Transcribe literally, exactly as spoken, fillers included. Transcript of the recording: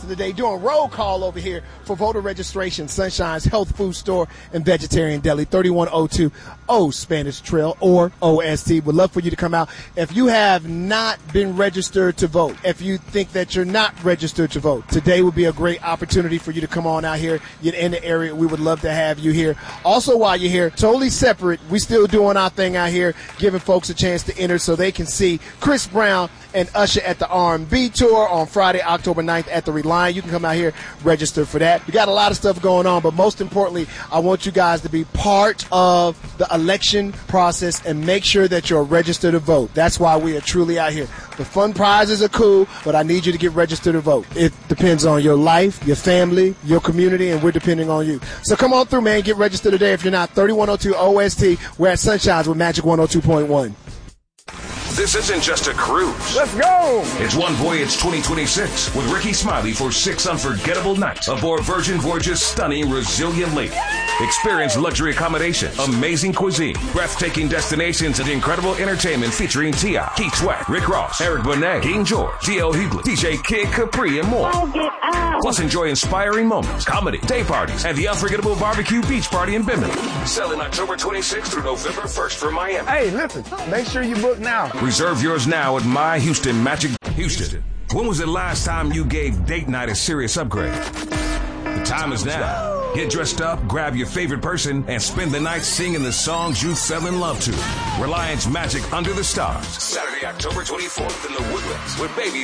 of the day, doing roll call over here for voter registration, Sunshine's Health Food Store and Vegetarian Deli, thirty-one oh two Old Spanish Trail, or O S T. Would love for you to come out. If you have not been registered to vote, if you think that you're not registered to vote, today would be a great opportunity for you to come on out here. You're in the area. We would love to have you here. Also, while you're here, totally separate, we still doing our thing out here, giving folks a chance to enter so they can see Chris Brown and Usher at the R and B tour on Friday, October ninth at the Reliant. You can come out here, register for that. We got a lot of stuff going on, but most importantly, I want you guys to be part of the election process and make sure that you're registered to vote. That's why we are truly out here. The fun prizes are cool, but I need you to get registered to vote. It depends on your life, your family, your community, and we're depending on you. So come on through, man. Get registered today. If you're not, thirty-one oh two O S T. We're at Sunshine's with Magic one oh two point one. This isn't just a cruise. Let's go! It's One Voyage twenty twenty-six with Ricky Smiley for six unforgettable nights aboard Virgin Voyage's stunning Resilient Lake. Experience luxury accommodation, amazing cuisine, breathtaking destinations, and incredible entertainment featuring T I, Keith Sweat, Rick Ross, Eric Bonet, King George, D L Hughley, D J Kid Capri, and more. Plus, enjoy inspiring moments, comedy, day parties, and the unforgettable barbecue beach party in Bimini. Selling October twenty-sixth through November first for Miami. Hey, listen, make sure you book now. Reserve yours now at My Houston Magic. Houston, when was the last time you gave date night a serious upgrade? The time is now. Get dressed up, grab your favorite person, and spend the night singing the songs you fell in love to. Reliance Magic Under the Stars. Saturday, October twenty-fourth in the Woodlands with Baby